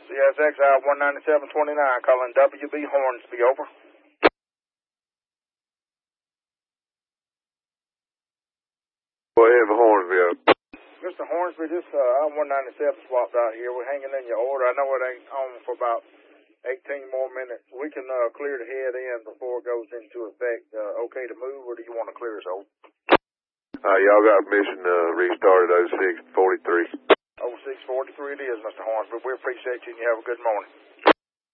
CSX I-19729, calling WB Hornsby, over. Go ahead for Hornsby, over. Mr. Hornsby, this I-197 swapped out here. We're hanging in your order. I know it ain't on for about 18 more minutes. We can clear the head end before it goes into effect. Okay to move, or do you want to clear us over? Y'all got permission to restart at 0643. 0643 it is, Mr. Hornsby. We appreciate you, and you have a good morning.